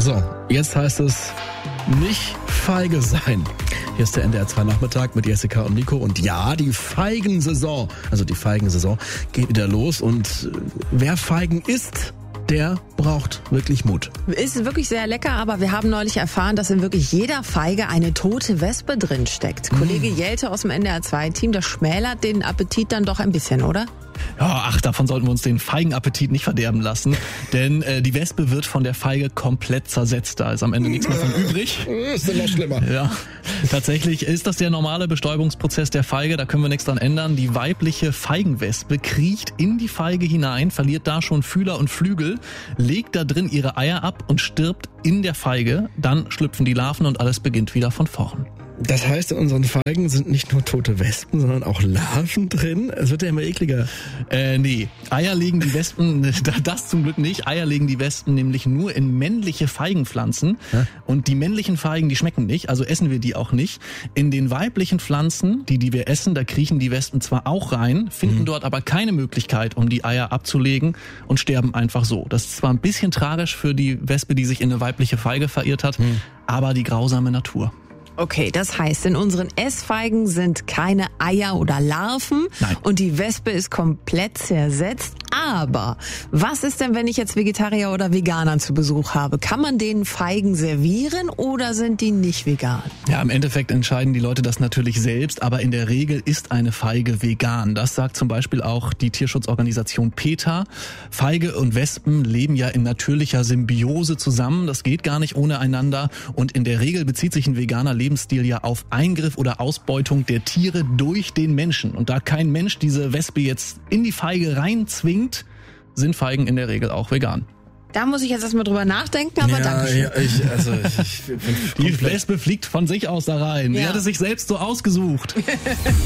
So, jetzt heißt es nicht feige sein. Hier ist der NDR 2 Nachmittag mit Jessica und Nico. Und ja, die Feigensaison geht wieder los. Und wer Feigen isst, der braucht wirklich Mut. Ist wirklich sehr lecker, aber wir haben neulich erfahren, dass in wirklich jeder Feige eine tote Wespe drin steckt. Kollege Jelte aus dem NDR 2-Team, das schmälert den Appetit dann doch ein bisschen, oder? Ja, davon sollten wir uns den Feigenappetit nicht verderben lassen, denn die Wespe wird von der Feige komplett zersetzt, da ist am Ende nichts mehr von übrig. Ist denn noch schlimmer. Ja, tatsächlich ist das der normale Bestäubungsprozess der Feige, da können wir nichts dran ändern. Die weibliche Feigenwespe kriecht in die Feige hinein, verliert da schon Fühler und Flügel, legt da drin ihre Eier ab und stirbt in der Feige. Dann schlüpfen die Larven und alles beginnt wieder von vorn. Das heißt, in unseren Feigen sind nicht nur tote Wespen, sondern auch Larven drin. Es wird ja immer ekliger. Nee, Eier legen die Wespen, das zum Glück nicht. Eier legen die Wespen nämlich nur in männliche Feigenpflanzen. Ja? Und die männlichen Feigen, die schmecken nicht, also essen wir die auch nicht. In den weiblichen Pflanzen, die wir essen, da kriechen die Wespen zwar auch rein, finden dort aber keine Möglichkeit, um die Eier abzulegen und sterben einfach so. Das ist zwar ein bisschen tragisch für die Wespe, die sich in eine weibliche Feige verirrt hat, aber die grausame Natur. Okay, das heißt, in unseren Essfeigen sind keine Eier oder Larven. Nein. Und die Wespe ist komplett zersetzt. Aber was ist denn, wenn ich jetzt Vegetarier oder Veganer zu Besuch habe? Kann man denen Feigen servieren oder sind die nicht vegan? Ja, im Endeffekt entscheiden die Leute das natürlich selbst, aber in der Regel ist eine Feige vegan. Das sagt zum Beispiel auch die Tierschutzorganisation PETA. Feige und Wespen leben ja in natürlicher Symbiose zusammen. Das geht gar nicht ohne einander. Und in der Regel bezieht sich ein veganer Lebensstil ja auf Eingriff oder Ausbeutung der Tiere durch den Menschen. Und da kein Mensch diese Wespe jetzt in die Feige reinzwingt, sind Feigen in der Regel auch vegan. Da muss ich jetzt erstmal drüber nachdenken, aber danke. Ja, ich bin Die Wespe fliegt von sich aus da rein. Sie hat es sich selbst so ausgesucht.